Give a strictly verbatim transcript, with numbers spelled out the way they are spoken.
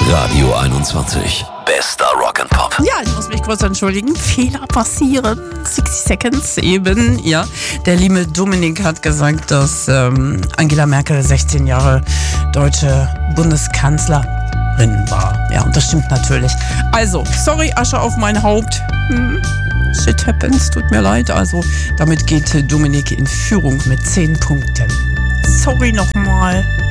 Radio einundzwanzig. Bester Rock'n'Pop. Ja, ich muss mich kurz entschuldigen. Fehler passieren. sechzig Seconds eben, ja. Der liebe Dominik hat gesagt, dass ähm, Angela Merkel sechzehn Jahre deutsche Bundeskanzlerin war. Ja, und das stimmt natürlich. Also, sorry, Asche auf mein Haupt. Hm. Shit happens, tut mir leid. Also, damit geht Dominik in Führung mit zehn Punkten. Sorry nochmal.